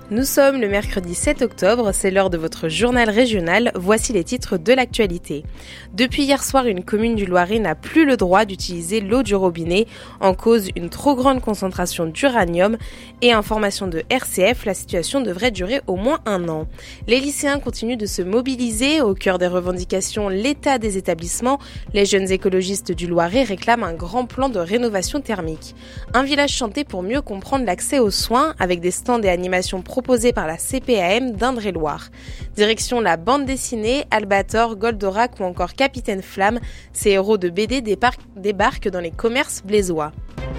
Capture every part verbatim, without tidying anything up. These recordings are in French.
Nous sommes le mercredi sept octobre, c'est l'heure de votre journal régional, voici les titres de l'actualité. Depuis hier soir, une commune du Loiret n'a plus le droit d'utiliser l'eau du robinet, en cause une trop grande concentration d'uranium et information de R C F, la situation devrait durer au moins un an. Les lycéens continuent de se mobiliser, au cœur des revendications l'état des établissements, les jeunes écologistes du Loiret réclament un grand plan de rénovation thermique. Un village chanté pour mieux comprendre l'accès aux soins, avec des stands et animations proposé par la C P A M d'Indre-et-Loire. Direction la bande dessinée, Albator, Goldorak ou encore Capitaine Flamme, ces héros de B D débarquent, débarquent dans les commerces blésois.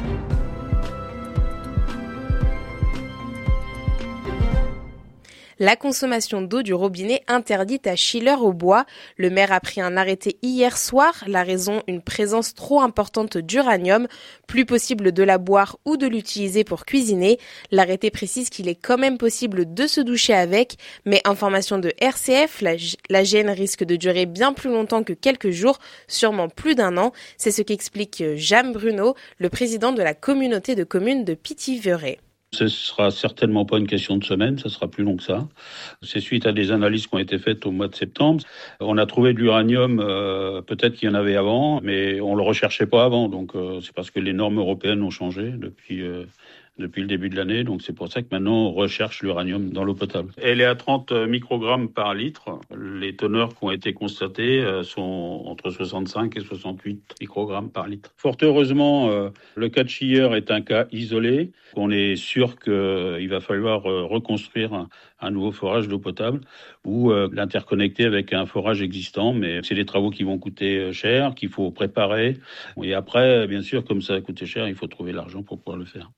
La consommation d'eau du robinet interdite à Chilleurs-aux-Bois. Le maire a pris un arrêté hier soir. La raison, une présence trop importante d'uranium. Plus possible de la boire ou de l'utiliser pour cuisiner. L'arrêté précise qu'il est quand même possible de se doucher avec. Mais information de R C F, la, la gêne risque de durer bien plus longtemps que quelques jours, sûrement plus d'un an. C'est ce qu'explique Jam Bruno, le président de la communauté de communes de Pithiviers. Ce sera certainement pas une question de semaine, ça sera plus long que ça. C'est suite à des analyses qui ont été faites au mois de septembre. On a trouvé de l'uranium, euh, peut-être qu'il y en avait avant, mais on le recherchait pas avant. Donc euh, c'est parce que les normes européennes ont changé depuis euh, depuis le début de l'année. Donc c'est pour ça que maintenant on recherche l'uranium dans l'eau potable. Elle est à trente microgrammes par litre. Les teneurs qui ont été constatées euh, sont entre soixante-cinq et soixante-huit microgrammes par litre. Fort heureusement, euh, le cas de Chilleurs est un cas isolé. On est sûr qu'il euh, va falloir euh, reconstruire un, un nouveau forage d'eau potable ou euh, l'interconnecter avec un forage existant. Mais c'est des travaux qui vont coûter cher, qu'il faut préparer. Et après, bien sûr, comme ça a coûté cher, il faut trouver l'argent pour pouvoir le faire.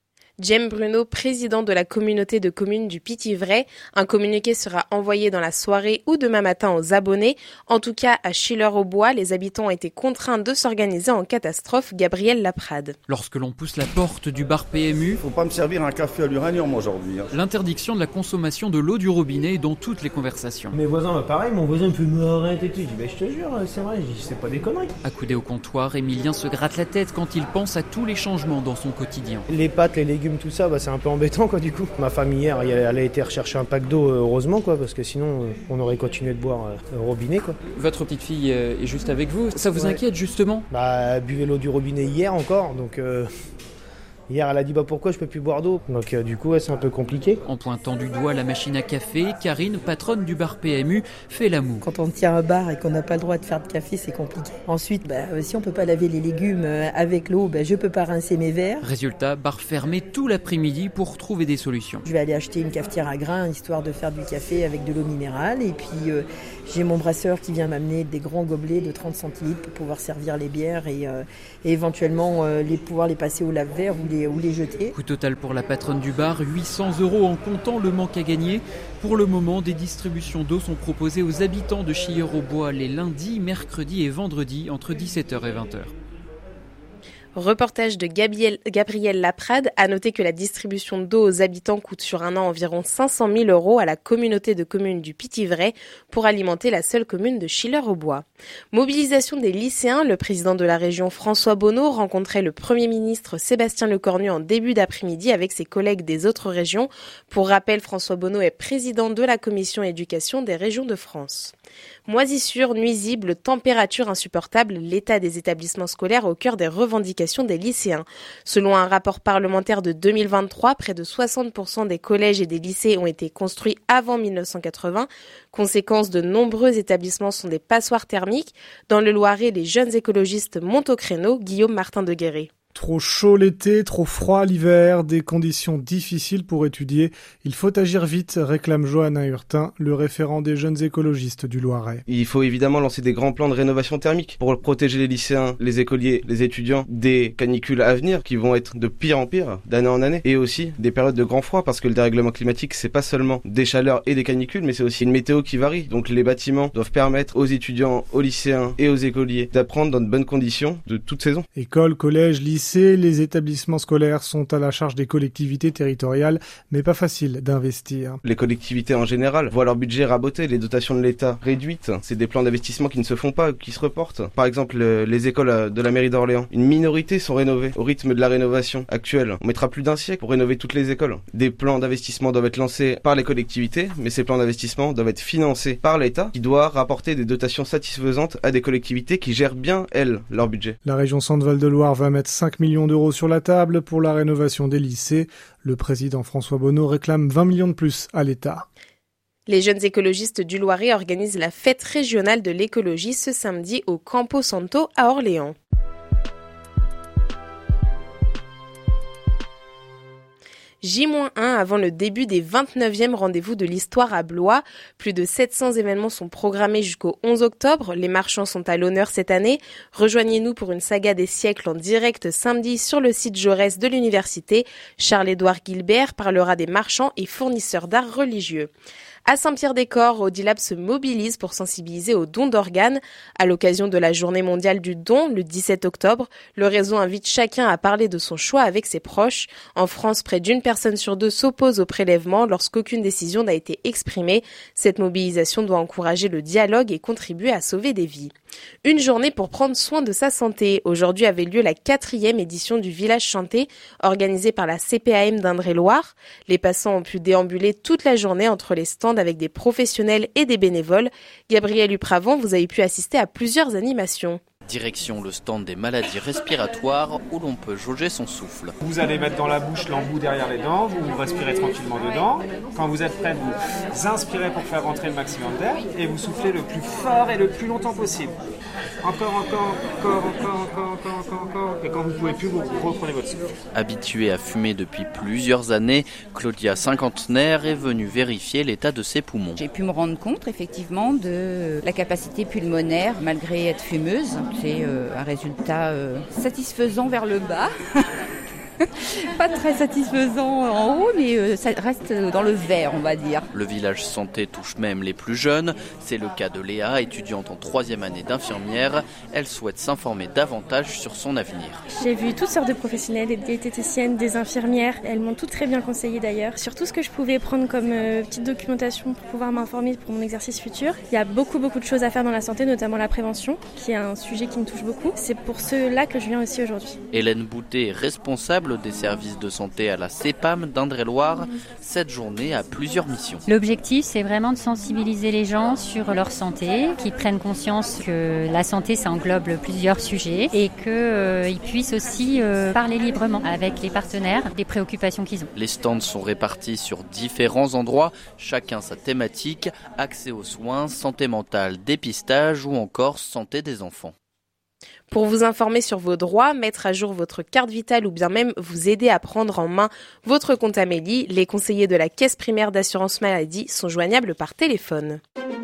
Jam Bruno, président de la communauté de communes du Pithiviers. Un communiqué sera envoyé dans la soirée ou demain matin aux abonnés. En tout cas, à Chilleurs-aux-Bois, les habitants ont été contraints de s'organiser en catastrophe. Gabriel Laprade. Lorsque l'on pousse la porte du bar P M U, faut pas me servir un café à l'uranium aujourd'hui. Hein. L'interdiction de la consommation de l'eau du robinet est dans toutes les conversations. Mes voisins, bah pareil, mon voisin me fait me arrête et tout. Je dis, bah, je te jure, c'est vrai, je dis, c'est pas des conneries. Accoudé au comptoir, Emilien se gratte la tête quand il pense à tous les changements dans son quotidien. Les pâtes, les légumes, tout ça, bah, c'est un peu embêtant quoi du coup. Ma femme hier, elle a été rechercher un pack d'eau, heureusement quoi, parce que sinon on aurait continué de boire euh, au robinet quoi. Votre petite fille est juste avec vous, ça vous ouais. inquiète justement ? Bah elle buvait l'eau du robinet hier encore, donc euh, hier elle a dit bah pourquoi je peux plus boire d'eau, donc euh, du coup ouais, c'est un peu compliqué. En pointant du doigt la machine à café, Karine, patronne du bar P M U, fait la moue. Quand on tient un bar et qu'on n'a pas le droit de faire de café, c'est compliqué. Ensuite, bah, si on peut pas laver les légumes avec l'eau, bah, je peux pas rincer mes verres. Résultat, bar fermé tout l'après-midi pour trouver des solutions. Je vais aller acheter une cafetière à grains histoire de faire du café avec de l'eau minérale et puis euh, j'ai mon brasseur qui vient m'amener des grands gobelets de trente centilitres pour pouvoir servir les bières et, euh, et éventuellement euh, les, pouvoir les passer au lave-verre ou les, ou les jeter. Coût total pour la patronne du bar, huit cents euros en comptant le manque à gagner. Pour le moment, des distributions d'eau sont proposées aux habitants de Chilleurs-aux-Bois les lundis, mercredis et vendredis entre dix-sept heures et vingt heures. Reportage de Gabriel, Gabriel Laprade. À noter que la distribution d'eau aux habitants coûte sur un an environ cinq cent mille euros à la communauté de communes du Pithiviers pour alimenter la seule commune de Chilleurs-aux-Bois. Mobilisation des lycéens. Le président de la région François Bonneau rencontrait le Premier ministre Sébastien Lecornu en début d'après-midi avec ses collègues des autres régions. Pour rappel, François Bonneau est président de la commission éducation des régions de France. Moisissures, nuisibles, températures insupportables, l'état des établissements scolaires au cœur des revendications des lycéens. Selon un rapport parlementaire de deux mille vingt-trois, près de soixante pour cent des collèges et des lycées ont été construits avant mille neuf cent quatre-vingts. Conséquence, de nombreux établissements sont des passoires thermiques. Dans le Loiret, les jeunes écologistes montent au créneau. Guillaume Martin de Guéret. Trop chaud l'été, trop froid l'hiver, des conditions difficiles pour étudier. Il faut agir vite, réclame Johanna Hurtin, le référent des jeunes écologistes du Loiret. Il faut évidemment lancer des grands plans de rénovation thermique pour protéger les lycéens, les écoliers, les étudiants des canicules à venir qui vont être de pire en pire, d'année en année, et aussi des périodes de grand froid parce que le dérèglement climatique c'est pas seulement des chaleurs et des canicules mais c'est aussi une météo qui varie. Donc les bâtiments doivent permettre aux étudiants, aux lycéens et aux écoliers d'apprendre dans de bonnes conditions de toute saison. École, collège, lycée, lycées, les établissements scolaires sont à la charge des collectivités territoriales, mais pas facile d'investir. Les collectivités en général voient leur budget raboté, les dotations de l'État réduites. C'est des plans d'investissement qui ne se font pas, qui se reportent. Par exemple, les écoles de la mairie d'Orléans. Une minorité sont rénovées au rythme de la rénovation actuelle. On mettra plus d'un siècle pour rénover toutes les écoles. Des plans d'investissement doivent être lancés par les collectivités, mais ces plans d'investissement doivent être financés par l'État, qui doit rapporter des dotations satisfaisantes à des collectivités qui gèrent bien, elles, leur budget. La région Centre-Val de Loire va mettre cinq millions d'euros sur la table pour la rénovation des lycées. Le président François Bonneau réclame vingt millions de plus à l'État. Les jeunes écologistes du Loiret organisent la fête régionale de l'écologie ce samedi au Campo Santo à Orléans. J un avant le début des vingt-neuvièmes rendez-vous de l'histoire à Blois. Plus de sept cents événements sont programmés jusqu'au onze octobre. Les marchands sont à l'honneur cette année. Rejoignez-nous pour une saga des siècles en direct samedi sur le site Jaurès de l'université. Charles-Édouard Guilbert parlera des marchands et fournisseurs d'art religieux. À Saint-Pierre-des-Corps, Audilab se mobilise pour sensibiliser aux dons d'organes. À l'occasion de la journée mondiale du don, le dix-sept octobre, le réseau invite chacun à parler de son choix avec ses proches. En France, près d'une personne sur deux s'oppose au prélèvement lorsqu'aucune décision n'a été exprimée. Cette mobilisation doit encourager le dialogue et contribuer à sauver des vies. Une journée pour prendre soin de sa santé. Aujourd'hui avait lieu la quatrième édition du Village Santé, organisée par la C P A M d'Indre-et-Loire. Les passants ont pu déambuler toute la journée entre les stands avec des professionnels et des bénévoles. Gabriel Upravant, vous avez pu assister à plusieurs animations. Direction le stand des maladies respiratoires où l'on peut jauger son souffle. Vous allez mettre dans la bouche l'embout derrière les dents, vous respirez tranquillement dedans. Quand vous êtes prêt, vous inspirez pour faire rentrer le maximum d'air et vous soufflez le plus fort et le plus longtemps possible. Encore, encore, encore, encore, encore, encore, encore, encore. Et quand vous ne pouvez plus, vous reprenez votre souffle. Habituée à fumer depuis plusieurs années, Claudia, cinquantenaire, est venue vérifier l'état de ses poumons. J'ai pu me rendre compte effectivement de la capacité pulmonaire malgré être fumeuse. C'est euh, un résultat euh, satisfaisant vers le bas. Pas très satisfaisant en haut, mais euh, ça reste dans le vert, on va dire. Le village santé touche même les plus jeunes. C'est le cas de Léa, étudiante en troisième année d'infirmière. Elle souhaite s'informer davantage sur son avenir. J'ai vu toutes sortes de professionnels, des diététiciennes, des infirmières. Elles m'ont toutes très bien conseillé d'ailleurs. Sur tout ce que je pouvais prendre comme euh, petite documentation pour pouvoir m'informer pour mon exercice futur. Il y a beaucoup, beaucoup de choses à faire dans la santé, notamment la prévention, qui est un sujet qui me touche beaucoup. C'est pour cela que je viens aussi aujourd'hui. Hélène Boutet, responsable des services de santé à la C P A M d'Indre-et-Loire. Cette journée a plusieurs missions. L'objectif, c'est vraiment de sensibiliser les gens sur leur santé, qu'ils prennent conscience que la santé, ça englobe plusieurs sujets et qu'ils euh, puissent aussi euh, parler librement avec les partenaires des préoccupations qu'ils ont. Les stands sont répartis sur différents endroits, chacun sa thématique, accès aux soins, santé mentale, dépistage ou encore santé des enfants. Pour vous informer sur vos droits, mettre à jour votre carte vitale ou bien même vous aider à prendre en main votre compte Amélie, les conseillers de la Caisse primaire d'assurance maladie sont joignables par téléphone.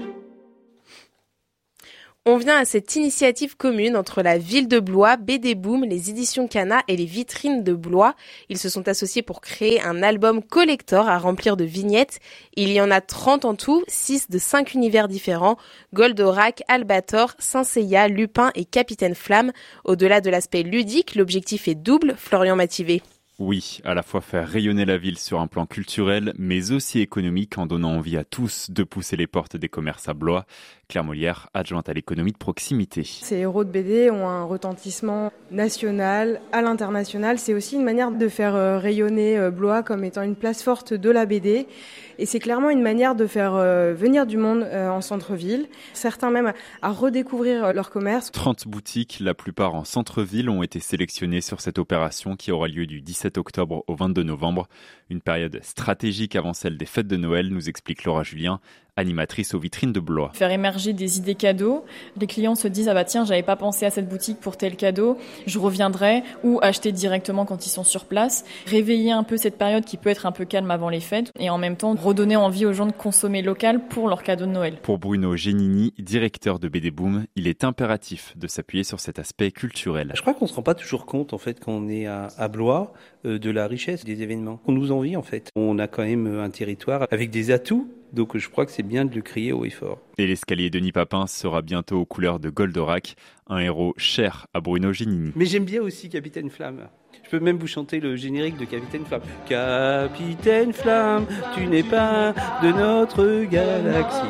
On vient à cette initiative commune entre la ville de Blois, B D Boom, les éditions Cana et les vitrines de Blois. Ils se sont associés pour créer un album collector à remplir de vignettes. Il y en a trente en tout, six de cinq univers différents, Goldorak, Albator, Saint-Seiya, Lupin et Capitaine Flamme. Au-delà de l'aspect ludique, l'objectif est double, Florian Mativé. Oui, à la fois faire rayonner la ville sur un plan culturel, mais aussi économique en donnant envie à tous de pousser les portes des commerces à Blois. Claire Molière, adjointe à l'économie de proximité. Ces héros de B D ont un retentissement national, à l'international. C'est aussi une manière de faire rayonner Blois comme étant une place forte de la B D. Et c'est clairement une manière de faire venir du monde en centre-ville. Certains même à redécouvrir leur commerce. trente boutiques, la plupart en centre-ville, ont été sélectionnées sur cette opération qui aura lieu du dix-sept octobre au vingt-deux novembre. Une période stratégique avant celle des fêtes de Noël, nous explique Laura Julien, animatrice aux vitrines de Blois. Faire émerger des idées cadeaux. Les clients se disent « Ah bah tiens, j'avais pas pensé à cette boutique pour tel cadeau, je reviendrai » ou acheter directement quand ils sont sur place. Réveiller un peu cette période qui peut être un peu calme avant les fêtes et en même temps redonner envie aux gens de consommer local pour leurs cadeaux de Noël. Pour Bruno Génini, directeur de B D Boom, il est impératif de s'appuyer sur cet aspect culturel. Je crois qu'on se rend pas toujours compte en fait quand on est à, à Blois euh, de la richesse des événements qu'on nous envie en fait. On a quand même un territoire avec des atouts Donc je crois que c'est bien de le crier haut et fort. Et l'escalier Denis Papin sera bientôt aux couleurs de Goldorak, un héros cher à Bruno Giannini. Mais j'aime bien aussi Capitaine Flamme. Je peux même vous chanter le générique de Capitaine Flamme. Capitaine Flamme, tu n'es pas de notre galaxie.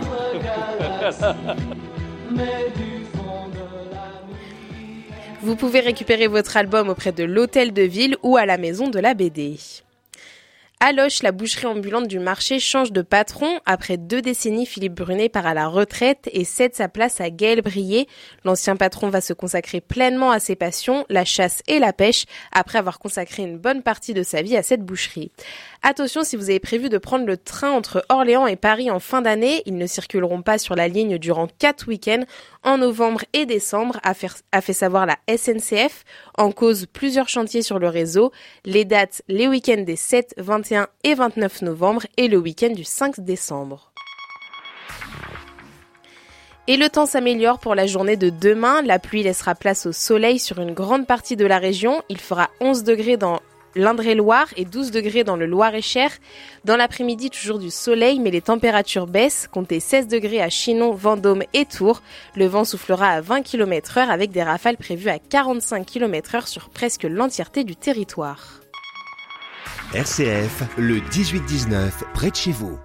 Vous pouvez récupérer votre album auprès de l'Hôtel de Ville ou à la Maison de la B D. À Loches, la boucherie ambulante du marché change de patron. Après deux décennies, Philippe Brunet part à la retraite et cède sa place à Gaël Brier. L'ancien patron va se consacrer pleinement à ses passions, la chasse et la pêche, après avoir consacré une bonne partie de sa vie à cette boucherie. Attention, si vous avez prévu de prendre le train entre Orléans et Paris en fin d'année, ils ne circuleront pas sur la ligne durant quatre week-ends en novembre et décembre, a fait, a fait savoir la S N C F. En cause, plusieurs chantiers sur le réseau. Les dates, les week-ends des sept, vingt et un et vingt-neuf novembre et le week-end du cinq décembre. Et le temps s'améliore pour la journée de demain. La pluie laissera place au soleil sur une grande partie de la région. Il fera onze degrés dans l'Indre-et-Loire et douze degrés dans le Loir-et-Cher. Dans l'après-midi, toujours du soleil, mais les températures baissent. Comptez seize degrés à Chinon, Vendôme et Tours. Le vent soufflera à vingt kilomètres heure avec des rafales prévues à quarante-cinq kilomètres heure sur presque l'entièreté du territoire. R C F, le dix-huit dix-neuf, près de chez vous.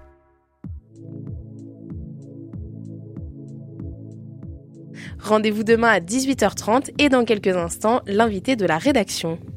Rendez-vous demain à dix-huit heures trente et dans quelques instants, l'invité de la rédaction.